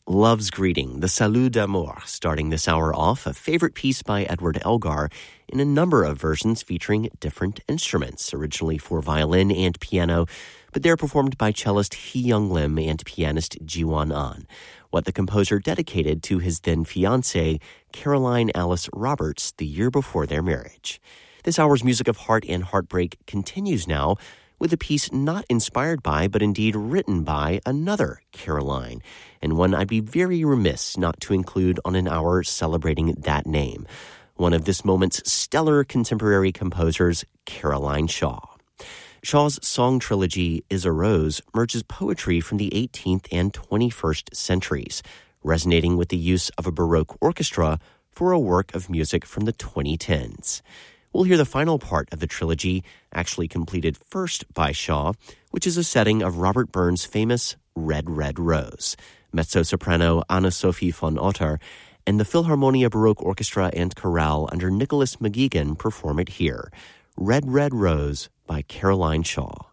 Love's Greeting, the Salut d'amour, starting this hour off, a favorite piece by Edward Elgar in a number of versions featuring different instruments, originally for violin and piano, but they're performed by cellist Hee Young Lim and pianist Jiwon An, what the composer dedicated to his then-fiancée, Caroline Alice Roberts, the year before their marriage. This hour's Music of Heart and Heartbreak continues now with a piece not inspired by, but indeed written by, another Caroline, and one I'd be very remiss not to include on an hour celebrating that name, one of this moment's stellar contemporary composers, Caroline Shaw. Shaw's song trilogy, Is a Rose, merges poetry from the 18th and 21st centuries, resonating with the use of a Baroque orchestra for a work of music from the 2010s. We'll hear the final part of the trilogy, actually completed first by Shaw, which is a setting of Robert Burns' famous Red, Red Rose. Mezzo-soprano Anna-Sophie von Otter and the Philharmonia Baroque Orchestra and Chorale under Nicholas McGuigan perform it here. Red, Red Rose by Caroline Shaw.